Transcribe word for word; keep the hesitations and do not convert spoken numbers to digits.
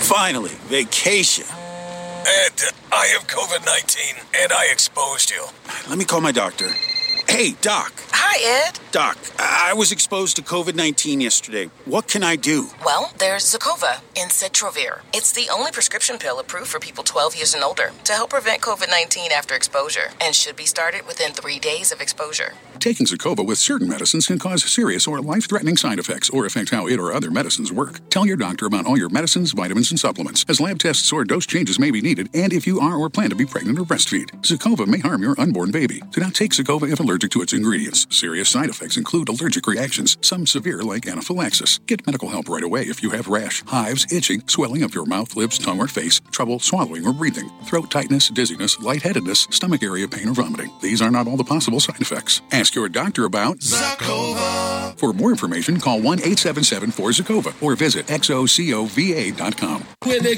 Finally, vacation. Ed, I have COVID nineteen, and I exposed you. Let me call my doctor. Hey, Doc. Hi, Ed. Doc, I was exposed to COVID nineteen yesterday. What can I do? Well, there's Zocova Incitrovir. It's the only prescription pill approved for people twelve years and older to help prevent COVID nineteen after exposure and should be started within three days of exposure. Taking Zocova with certain medicines can cause serious or life-threatening side effects or affect how it or other medicines work. Tell your doctor about all your medicines, vitamins, and supplements, as lab tests or dose changes may be needed, and if you are or plan to be pregnant or breastfeed. Zocova may harm your unborn baby. Do not take Zocova if allergic to its ingredients. Serious side effects include allergic reactions, some severe like anaphylaxis. Get medical help right away if you have rash, hives, itching, swelling of your mouth, lips, tongue, or face, trouble swallowing or breathing, throat tightness, dizziness, lightheadedness, stomach area pain, or vomiting. These are not all the possible side effects. Ask your doctor about Zocova. For more information, call one eight seven seven four Zocova or visit X O C O V A dot com. With